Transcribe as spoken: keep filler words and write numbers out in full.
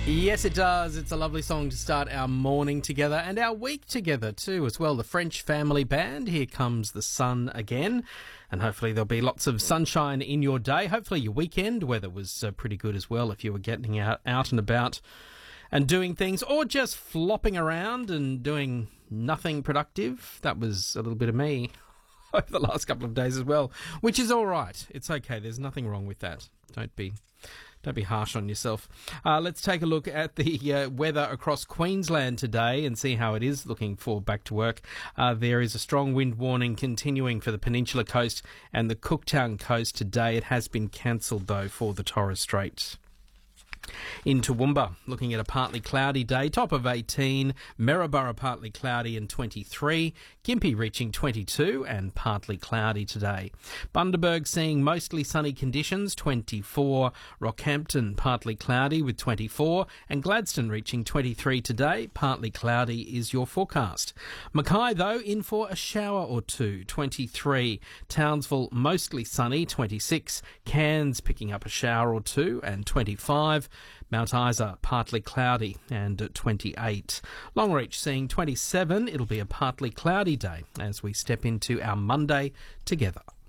Yes, it does. It's a lovely song to start our morning together and our week together too as well. The French Family Band, Here Comes the Sun Again. And hopefully there'll be lots of sunshine in your day. Hopefully your weekend weather was uh, pretty good as well if you were getting out, out and about and doing things, or just flopping around and doing nothing productive. That was a little bit of me over the last couple of days as well, which is all right. It's okay. There's nothing wrong with that. Don't be... Don't be harsh on yourself. Uh, let's take a look at the uh, weather across Queensland today and see how it is looking for back to work. Uh, there is a strong wind warning continuing for the Peninsula Coast and the Cooktown Coast today. It has been cancelled, though, for the Torres Strait. In Toowoomba, looking at a partly cloudy day, top of eighteen, Maryborough partly cloudy and twenty-three, Gympie reaching twenty-two and partly cloudy today. Bundaberg seeing mostly sunny conditions, twenty-four, Rockhampton partly cloudy with twenty-four, and Gladstone reaching twenty-three today, partly cloudy is your forecast. Mackay, though, in for a shower or two, twenty-three, Townsville mostly sunny, twenty-six, Cairns picking up a shower or two and twenty-five, Mount Isa partly cloudy and twenty-eight. Longreach seeing twenty-seven. It'll be a partly cloudy day as we step into our Monday together.